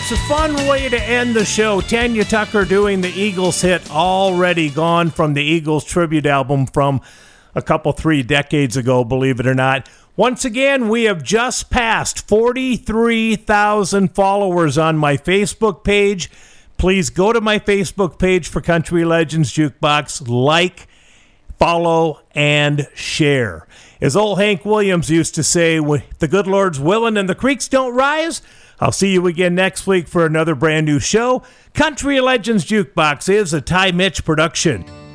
Jukebox, a fun way to end the show. Tanya Tucker doing the Eagles hit Already Gone from the Eagles tribute album from a couple, 3 decades ago, believe it or not. Once again, we have just passed 43,000 followers on my Facebook page. Please go to my Facebook page for Country Legends Jukebox, like, follow, and share. As old Hank Williams used to say, if the good Lord's willing and the creeks don't rise, I'll see you again next week for another brand new show. Country Legends Jukebox is a Ty Mitch production.